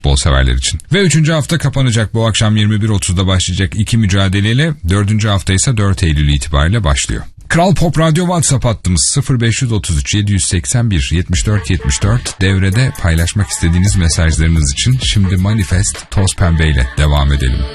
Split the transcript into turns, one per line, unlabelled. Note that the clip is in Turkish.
futbol severler için. Ve 3. hafta kapanacak. Bu akşam 21.30'da başlayacak 2 mücadeleyle 4. hafta ise 4 Eylül itibariyle başlıyor. Kral Pop Radyo WhatsApp hattımız 0533 781 74 74. Devrede paylaşmak istediğiniz mesajlarınız için şimdi Manifest Toz Pembe ile devam edelim.